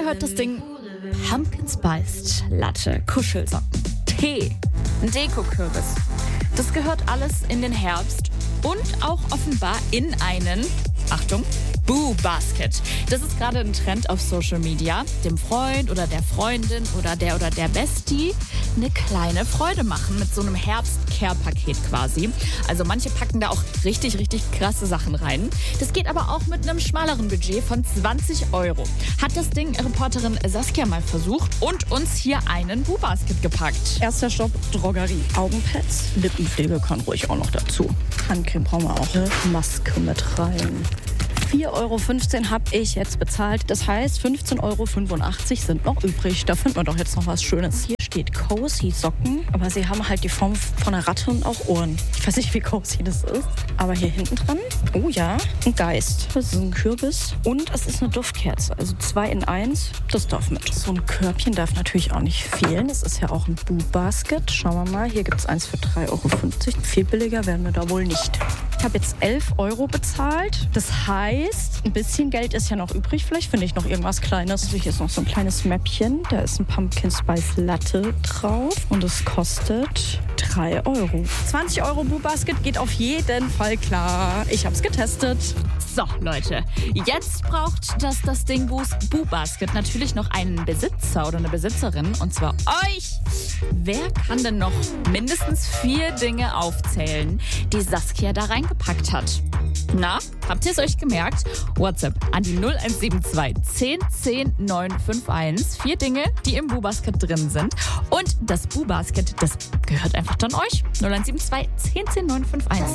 ihr hört das Ding Pumpkin Spiced Latte, Kuschelsocken, Tee, ein Dekokürbis. Das gehört alles in den Herbst und auch offenbar in einen, Achtung, Boo Basket. Das ist gerade ein Trend auf Social Media. Dem Freund oder der Freundin oder der Bestie eine kleine Freude machen mit so einem Herbst-Care-Paket quasi. Also manche packen da auch richtig, richtig krasse Sachen rein. Das geht aber auch mit einem schmaleren Budget von 20 €. Hat das Ding Reporterin Saskia mal versucht und uns hier einen Boo Basket gepackt. Erster Stopp, Drogerie. Augenpads, Lippenpflege kann ruhig auch noch dazu. Handcreme brauchen wir auch. Maske mit rein. 4,15 € habe ich jetzt bezahlt. Das heißt, 15,85 € sind noch übrig. Da finden wir doch jetzt noch was Schönes. Hier steht Cozy Socken, aber sie haben halt die Form von einer Ratte und auch Ohren. Ich weiß nicht, wie cozy das ist. Aber hier hinten dran, oh ja, ein Geist. Das ist ein Kürbis und es ist eine Duftkerze. Also 2 in 1, das darf mit. So ein Körbchen darf natürlich auch nicht fehlen. Das ist ja auch ein Boo Basket. Schauen wir mal, hier gibt es eins für 3,50 €. Viel billiger werden wir da wohl nicht. Ich habe jetzt 11 € bezahlt. Das heißt, ein bisschen Geld ist ja noch übrig. Vielleicht finde ich noch irgendwas Kleines. Hier ist noch so ein kleines Mäppchen. Da ist ein Pumpkin Spice Latte drauf. Und es kostet 3 €. 20 € Boo Basket geht auf jeden Fall klar. Ich habe es getestet. So, Leute, jetzt braucht das Ding Boo Basket natürlich noch einen Besitzer oder eine Besitzerin, und zwar euch. Wer kann denn noch mindestens 4 Dinge aufzählen, die Saskia da reingepackt hat? Na, habt ihr es euch gemerkt? WhatsApp an die 0172 10 10 951. 4 Dinge, die im Boo Basket drin sind. Und das Boo Basket, das gehört einfach dann euch. 0172 10 10 951.